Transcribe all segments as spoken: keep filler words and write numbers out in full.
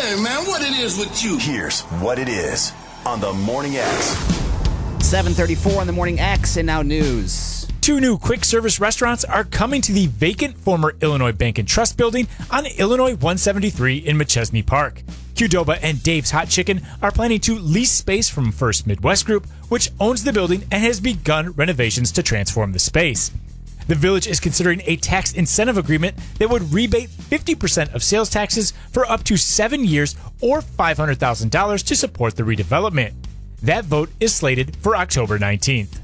Hey, man, what it is with you? Here's what it is on the Morning X. seven thirty-four on the Morning X, and now news. Two new quick-service restaurants are coming to the vacant former Illinois Bank and Trust building on Illinois one seventy-three in McChesney Park. Qdoba and Dave's Hot Chicken are planning to lease space from First Midwest Group, which owns the building and has begun renovations to transform the space. The Village is considering a tax incentive agreement that would rebate fifty percent of sales taxes for up to seven years or five hundred thousand dollars to support the redevelopment. That vote is slated for October nineteenth.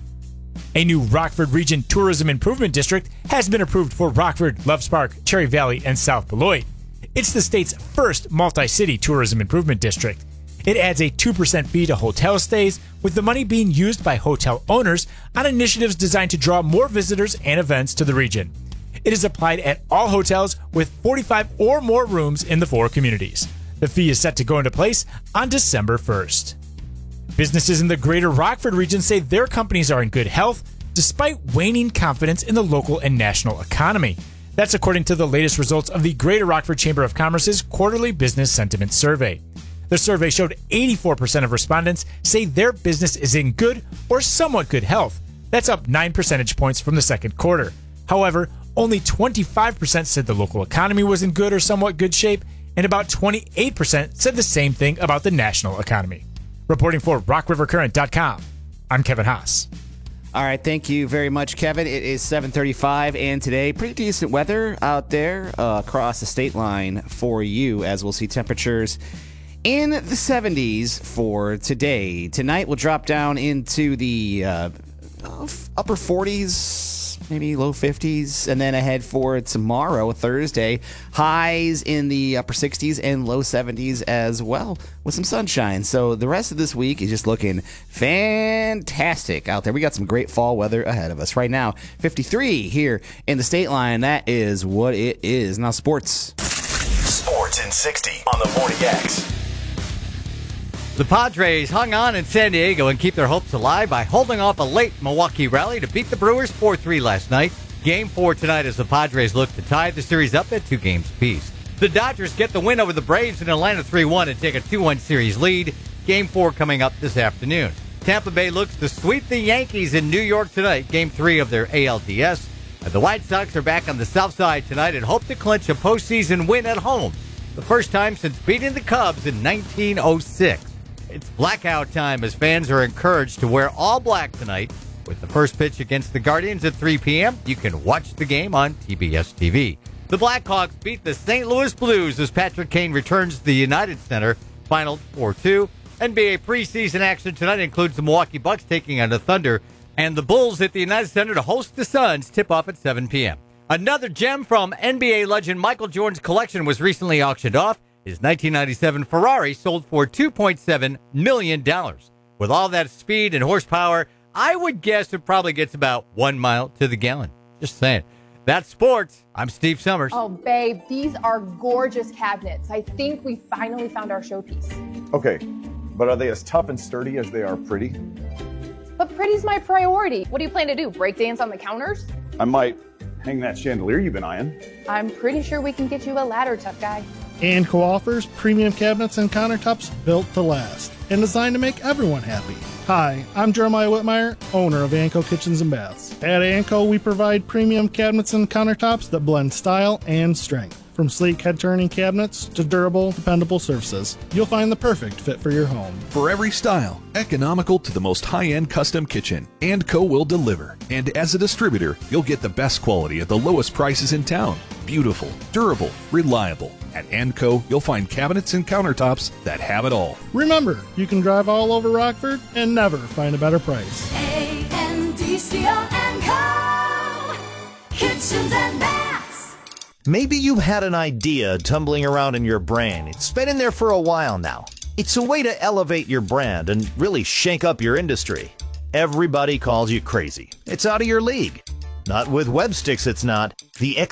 A new Rockford Region Tourism Improvement District has been approved for Rockford, Loves Park, Cherry Valley, and South Beloit. It's the state's first multi-city tourism improvement district. It adds a two percent fee to hotel stays, with the money being used by hotel owners on initiatives designed to draw more visitors and events to the region. It is applied at all hotels with forty-five or more rooms in the four communities. The fee is set to go into place on December first. Businesses in the greater Rockford region say their companies are in good health despite waning confidence in the local and national economy. That's according to the latest results of the Greater Rockford Chamber of Commerce's quarterly business sentiment survey. The survey showed eighty-four percent of respondents say their business is in good or somewhat good health. That's up nine percentage points from the second quarter. However, only twenty-five percent said the local economy was in good or somewhat good shape, and about twenty-eight percent said the same thing about the national economy. Reporting for rock river current dot com, I'm Kevin Haas. All right, thank you very much, Kevin. It is seven thirty-five, and today, pretty decent weather out there uh, across the state line for you, as we'll see temperatures in the seventies for today. Tonight, we'll drop down into the uh, upper forties, maybe low fifties, and then ahead for tomorrow, Thursday, highs in the upper sixties and low seventies as well, with some sunshine. So the rest of this week is just looking fantastic out there. We got some great fall weather ahead of us. Right now, fifty-three here in the state line. That is what it is. Now, sports. Sports in sixty on the Morning X. The Padres hung on in San Diego and keep their hopes alive by holding off a late Milwaukee rally to beat the Brewers four three last night. Game four tonight as the Padres look to tie the series up at two games apiece. The Dodgers get the win over the Braves in Atlanta three one and take a two one series lead. Game four coming up this afternoon. Tampa Bay looks to sweep the Yankees in New York tonight, game three of their A L D S. And the White Sox are back on the south side tonight and hope to clinch a postseason win at home, the first time since beating the Cubs in nineteen oh six. It's blackout time as fans are encouraged to wear all black tonight. With the first pitch against the Guardians at three p.m., you can watch the game on T B S T V. The Blackhawks beat the Saint Louis Blues as Patrick Kane returns to the United Center, final four two. N B A preseason action tonight includes the Milwaukee Bucks taking on the Thunder, and the Bulls at the United Center to host the Suns, tip off at seven p.m. Another gem from N B A legend Michael Jordan's collection was recently auctioned off. His nineteen ninety-seven Ferrari sold for two point seven million dollars. With all that speed and horsepower, I would guess it probably gets about one mile to the gallon. Just saying. That's sports. I'm Steve Summers. Oh, babe, these are gorgeous cabinets. I think we finally found our showpiece. Okay, but are they as tough and sturdy as they are pretty? But pretty's my priority. What do you plan to do, break dance on the counters? I might hang that chandelier you've been eyeing. I'm pretty sure we can get you a ladder, tough guy. Anco offers premium cabinets and countertops built to last and designed to make everyone happy. Hi, I'm Jeremiah Whitmire, owner of Anco Kitchens and Baths. At Anco, we provide premium cabinets and countertops that blend style and strength. From sleek head-turning cabinets to durable, dependable surfaces, you'll find the perfect fit for your home. For every style, economical to the most high-end custom kitchen, Anco will deliver. And as a distributor, you'll get the best quality at the lowest prices in town. Beautiful, durable, reliable. At Anco, you'll find cabinets and countertops that have it all. Remember, you can drive all over Rockford and never find a better price. A N D C O and Co. Kitchens and Baths. Maybe you've had an idea tumbling around in your brain. It's been in there for a while now. It's a way to elevate your brand and really shake up your industry. Everybody calls you crazy. It's out of your league. Not with Websticks, it's not. The